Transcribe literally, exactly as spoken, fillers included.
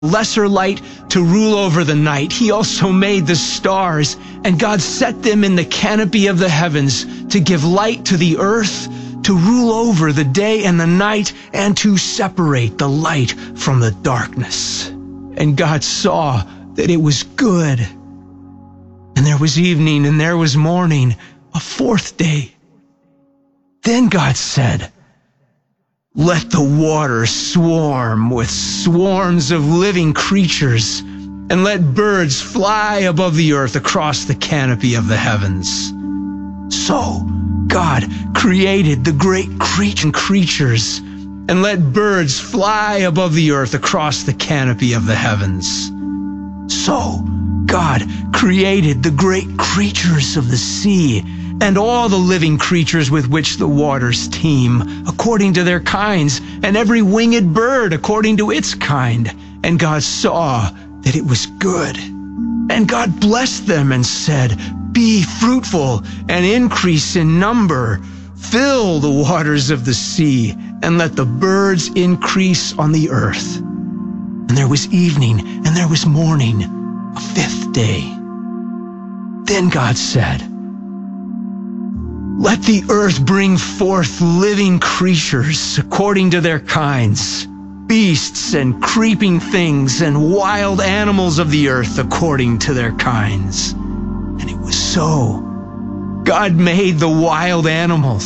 lesser light to rule over the night. He also made the stars, and God set them in the canopy of the heavens to give light to the earth, to rule over the day and the night, and to separate the light from the darkness. And God saw that it was good. And there was evening, and there was morning, a fourth day. Then God said, "Let the waters swarm with swarms of living creatures, and let birds fly above the earth across the canopy of the heavens." So God created the great creatures, and let birds fly above the earth across the canopy of the heavens. So God created the great creatures of the sea, and all the living creatures with which the waters teem, according to their kinds, and every winged bird according to its kind. And God saw that it was good. And God blessed them and said, "Be fruitful and increase in number. Fill the waters of the sea, and let the birds increase on the earth." And there was evening, and there was morning, a fifth day. Then God said, "Let the earth bring forth living creatures according to their kinds, beasts and creeping things and wild animals of the earth according to their kinds." And it was so. God made the wild animals